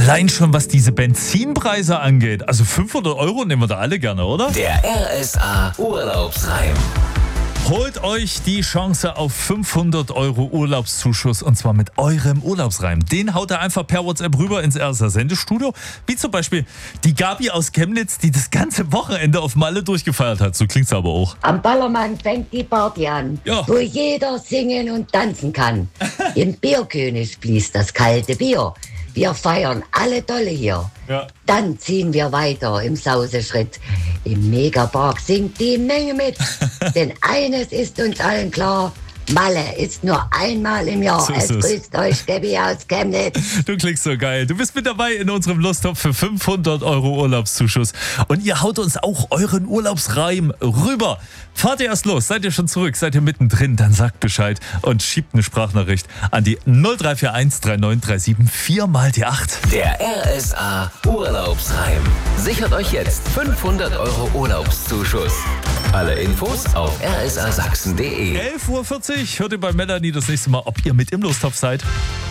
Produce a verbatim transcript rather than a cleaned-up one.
Allein schon, was diese Benzinpreise angeht. Also fünfhundert Euro nehmen wir da alle gerne, oder? Der R S A Urlaubsreim. Holt euch die Chance auf fünfhundert Euro Urlaubszuschuss und zwar mit eurem Urlaubsreim. Den haut ihr einfach per WhatsApp rüber ins R S A-Sendestudio. Wie zum Beispiel die Gabi aus Chemnitz, die das ganze Wochenende auf Malle durchgefeiert hat. So klingt's aber auch. Am Ballermann fängt die Party an, Ja. wo jeder singen und tanzen kann. Im Bierkönig fließt das kalte Bier. Wir feiern alle Dolle hier. Ja. Dann ziehen wir weiter im Sauseschritt. Im Megapark singt die Menge mit. Denn eines ist uns allen klar: Malle ist nur einmal im Jahr. So ist es es. grüßt euch Gabi aus Chemnitz. Du klingst so geil. Du bist mit dabei in unserem Lusttopf für fünfhundert Euro Urlaubszuschuss. Und ihr haut uns auch euren Urlaubsreim rüber. Fahrt ihr erst los? Seid ihr schon zurück? Seid ihr mittendrin? Dann sagt Bescheid und schiebt eine Sprachnachricht an die null drei vier eins drei neun drei sieben vier mal die acht. Der R S A Urlaubsreim. Sichert euch jetzt fünfhundert Euro Urlaubszuschuss. Alle Infos auf r s a sachsen punkt d e. elf Uhr vierzig hört ihr bei Melanie das nächste Mal, ob ihr mit im Lusttopf seid.